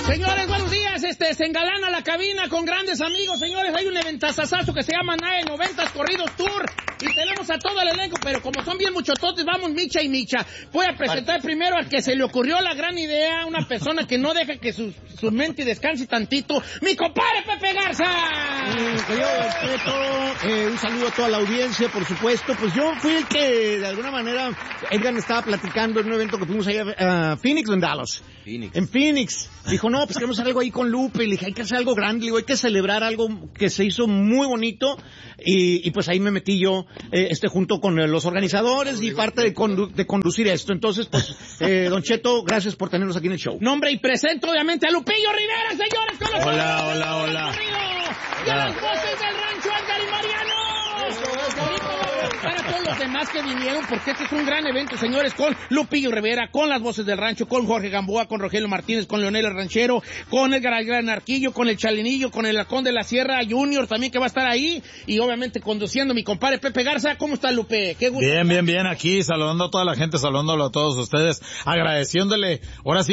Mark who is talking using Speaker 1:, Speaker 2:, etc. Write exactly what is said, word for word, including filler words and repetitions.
Speaker 1: Señores, buenos días. Este, se engalana la cabina con grandes amigos. Señores, hay un eventazazazo que se llama N A E noventas Corridos Tour. Y tenemos a todo el elenco, pero como son bien muchototes, vamos micha y micha. Voy a presentar primero al que se le ocurrió la gran idea, una persona que no deja que su, su mente descanse tantito. ¡Mi compadre Pepe Garza!
Speaker 2: Eh, querido Beto, eh, un saludo a toda la audiencia, por supuesto. Pues yo fui el que, de alguna manera, Edgar me estaba platicando en un evento que fuimos allá a uh, Phoenix o en Dallas.
Speaker 3: Phoenix.
Speaker 2: En Phoenix. Dijo, no, pues queremos hacer algo ahí con Lupe. Y le dije, hay que hacer algo grande. Le digo, hay que celebrar algo que se hizo muy bonito. Y, y pues ahí me metí yo, eh, este, junto con eh, los organizadores y parte de, condu de conducir esto. Entonces, pues, eh, Don Cheto, gracias por tenernos aquí en el show.
Speaker 1: Nombre y presento, obviamente, a Lupillo Rivera, señores. Con los
Speaker 3: hola, hola, hola.
Speaker 1: Y a las voces del rancho, Edgar y Mariano. Para todos los demás que vinieron, porque este es un gran evento, señores, con Lupillo Rivera, con las voces del rancho, con Jorge Gamboa, con Rogelio Martínez, con Leonel el Ranchero, con Edgar el Gran Arquillo, con el Chalinillo, con el Halcón de la Sierra Junior también que va a estar ahí, y obviamente conduciendo mi compadre Pepe Garza. ¿Cómo está, Lupe? Qué gusto.
Speaker 3: Bien, bien, bien, aquí saludando a toda la gente, saludándolo a todos ustedes, agradeciéndole, ahora sí